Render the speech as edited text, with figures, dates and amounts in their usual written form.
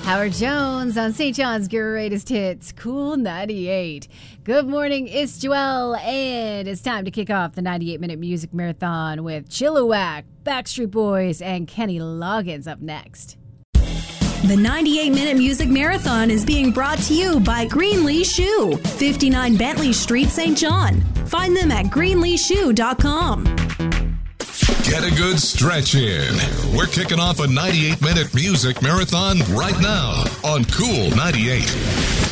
Howard Jones on St. John's greatest hits, Cool 98. Good morning, it's Joelle, and it's time to kick off the 98-minute music marathon with Chilliwack, Backstreet Boys, and Kenny Loggins up next. The 98-minute music marathon is being brought to you by Greenlee Shoe, 59 Bentley Street, St. John. Find them at greenleeshoe.com. Get a good stretch in. We're kicking off a 98-minute music marathon right now on Cool 98.